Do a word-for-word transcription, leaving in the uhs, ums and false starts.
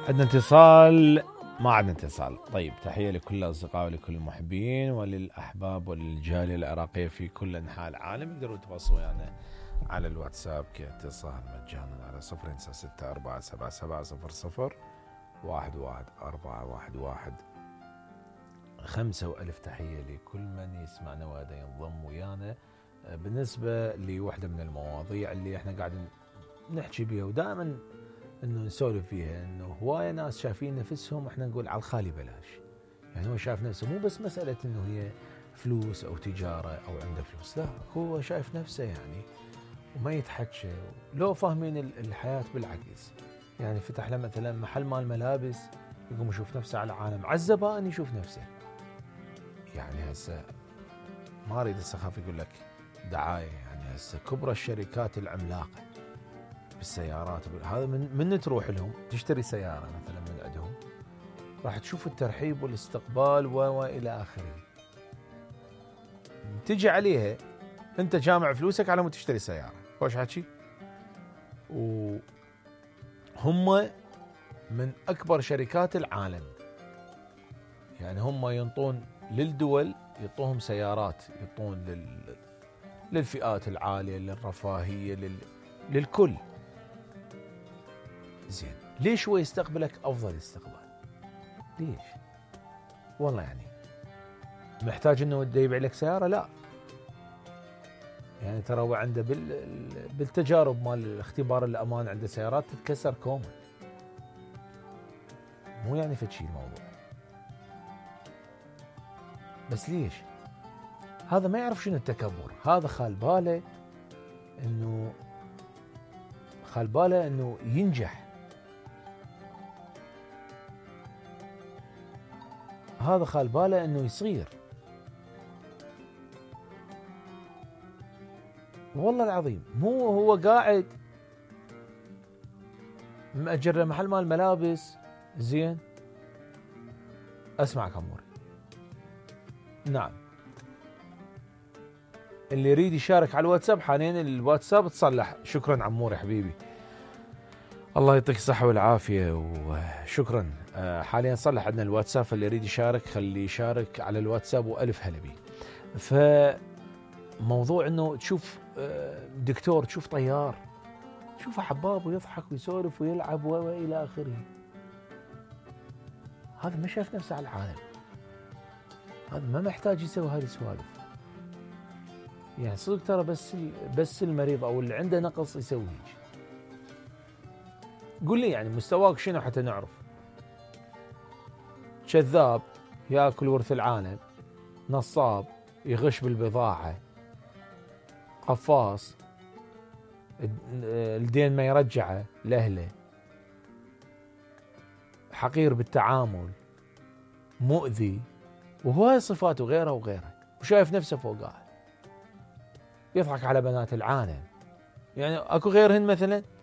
عندنا اتصال. ما عندنا اتصال. طيب، تحية لكل الأصدقاء ولكل المحبين وللأحباب وللجالية العراقية في كل أنحاء العالم. يقدروا يتواصلوا يعني على الواتساب كاتصال مجانا على صفر ستة أربعة سبعة سبعة صفر صفر واحد واحد أربعة واحد واحد خمسة. وألف تحية لكل من يسمعنا وهذا ينضم ويانا بالنسبة لوحدة من المواضيع اللي احنا قاعدين نحكي بيها ودائما انه نسولف فيها، انه هواية ناس شايفين نفسهم احنا نقول على الخالي بلاش. يعني هو شايف نفسه مو بس مسألة انه هي فلوس او تجارة او عنده فلوس، لا هو شايف نفسه يعني وما يتحكى. لو فاهمين الحياة بالعكس، يعني فتح له مثلا محل مال ملابس يقوم يشوف نفسه على عالم، على الزبائن يشوف نفسه. يعني هسه ما اريد السخاف يقول لك دعاية، يعني هسه كبرى الشركات العملاقة بالسيارات هذا من من تروح لهم تشتري سيارة مثلا من عندهم راح تشوف الترحيب والاستقبال والى اخره. تجي عليها انت جامع فلوسك على مود تشتري سيارة، خوش حكي. وهم من اكبر شركات العالم، يعني هم ينطون للدول، يعطوهم سيارات، يعطون لل... للفئات العالية، للرفاهية، لل... للكل. زين، ليش هو يستقبلك افضل استقبال؟ ليش؟ والله يعني محتاج انه بده يبيع لك سيارة؟ لا، يعني ترى هو عنده بال... بالتجارب مال اختبار الامان عنده سيارات تتكسر كوما، مو يعني فتشي الموضوع. بس ليش؟ هذا ما يعرف شنو التكبر، هذا خال باله انه خال باله انه ينجح. هذا خال باله انه يصير. والله العظيم مو هو قاعد مأجر له محل مال ملابس. زين، اسمعك عموري. نعم، اللي يريد يشارك على الواتساب حاليا الواتساب تصلح. شكرا عموري حبيبي، الله يعطيك الصحة والعافية وشكرا. حاليا صلح عندنا الواتساب، اللي يريد يشارك خليه يشارك على الواتساب وألف هلا بيه. فموضوع انه تشوف دكتور، تشوف طيار، تشوفه حباب ويضحك ويسولف ويلعب والى اخره، هذا ما شاف نفسه على العالم، هذا ما محتاج يسوي هذه السوالف. يعني صدق ترى بس بس المريض او اللي عنده نقص يسوي هيك. قول لي يعني مستواك شنو حتى نعرف. كذاب ياكل ورث العالم، نصاب يغش بالبضاعة، قفاص الدين ما يرجعه لأهله، حقير بالتعامل، مؤذي، وهواي صفاته غيره وغيره، وشايف نفسه فوقها، يضحك على بنات العالم. يعني اكو غيرهن مثلا